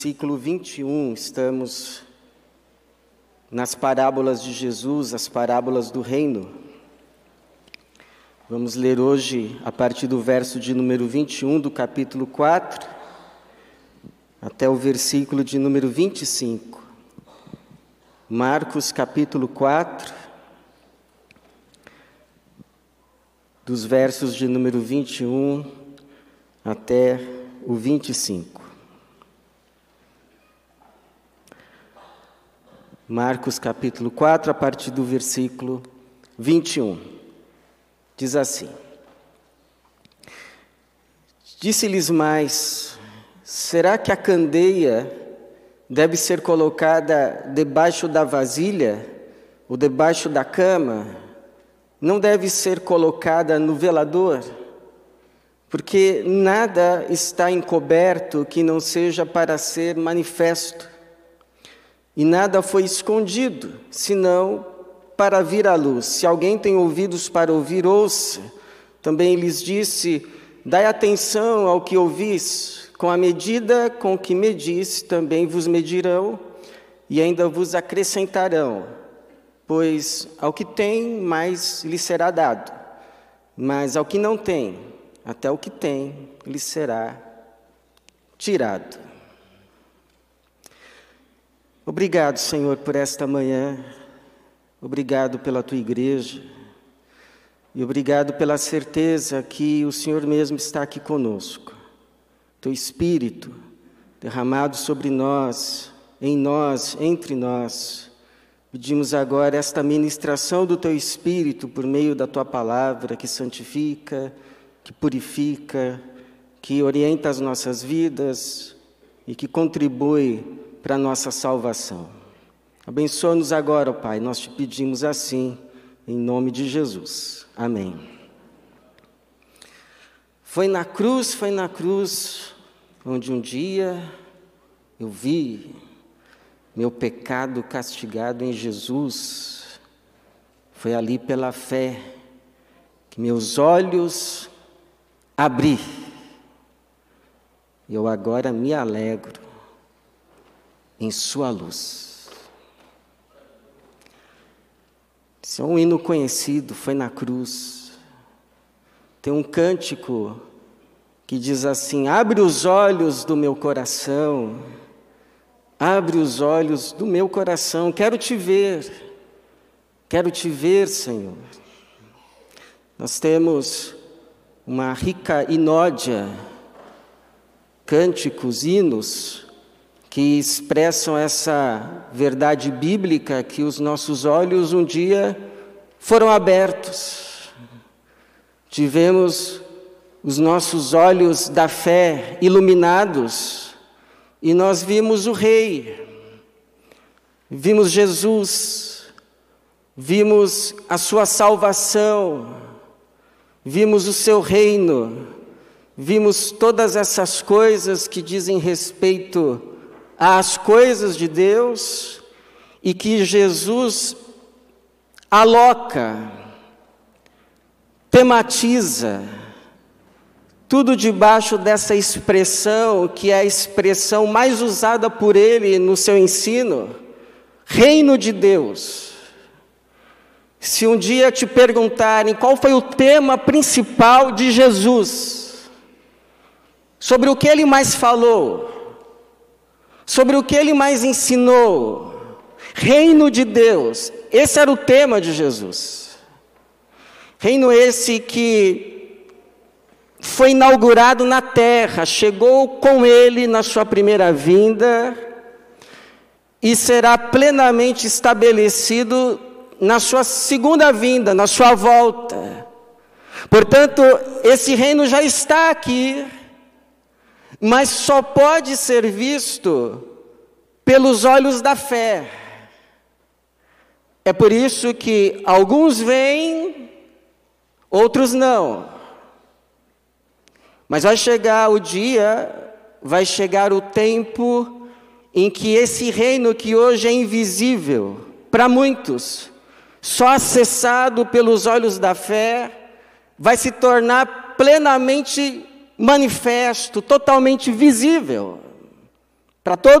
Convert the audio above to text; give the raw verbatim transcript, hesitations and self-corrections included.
Versículo vinte e um, estamos nas parábolas de Jesus, as parábolas do reino. Vamos ler hoje a partir do verso de número vinte e um do capítulo quatro, até o versículo de número vinte e cinco. Marcos capítulo quatro, dos versos de número vinte e um até o vinte e cinco. Marcos capítulo quatro, a partir do versículo vinte e um, diz assim: Disse-lhes mais: será que a candeia deve ser colocada debaixo da vasilha ou debaixo da cama? Não deve ser colocada no velador? Porque nada está encoberto que não seja para ser manifesto. E nada foi escondido, senão para vir à luz. Se alguém tem ouvidos para ouvir, ouça. Também lhes disse: dai atenção ao que ouvis, com a medida com que medis, também vos medirão, e ainda vos acrescentarão. Pois ao que tem, mais lhe será dado, mas ao que não tem, até o que tem, lhe será tirado. Obrigado, Senhor, por esta manhã, obrigado pela Tua igreja, e obrigado pela certeza que o Senhor mesmo está aqui conosco. Teu Espírito derramado sobre nós, em nós, entre nós. Pedimos agora esta ministração do Teu Espírito por meio da Tua palavra, que santifica, que purifica, que orienta as nossas vidas e que contribui para a nossa salvação. Abençoa-nos agora, ó Pai, nós te pedimos assim, em nome de Jesus. Amém. Foi na cruz, foi na cruz, onde um dia eu vi meu pecado castigado em Jesus. Foi ali pela fé que meus olhos abri. E eu agora me alegro em sua luz. Esse é um hino conhecido, foi na cruz. Tem um cântico que diz assim: abre os olhos do meu coração, abre os olhos do meu coração, quero te ver, quero te ver, Senhor. Nós temos uma rica inódia, cânticos, hinos, que expressam essa verdade bíblica, que os nossos olhos um dia foram abertos. Tivemos os nossos olhos da fé iluminados e nós vimos o Rei, vimos Jesus, vimos a sua salvação, vimos o seu reino, vimos todas essas coisas que dizem respeito às coisas de Deus e que Jesus aloca, tematiza, tudo debaixo dessa expressão, que é a expressão mais usada por ele no seu ensino, reino de Deus. Se um dia te perguntarem qual foi o tema principal de Jesus, sobre o que ele mais falou, sobre o que ele mais ensinou, reino de Deus, esse era o tema de Jesus. Reino esse que foi inaugurado na terra, chegou com ele na sua primeira vinda e será plenamente estabelecido na sua segunda vinda, na sua volta. Portanto, esse reino já está aqui, mas só pode ser visto pelos olhos da fé. É por isso que alguns veem, outros não. Mas vai chegar o dia, vai chegar o tempo em que esse reino que hoje é invisível para muitos, só acessado pelos olhos da fé, vai se tornar plenamente manifesto, totalmente visível. Para todos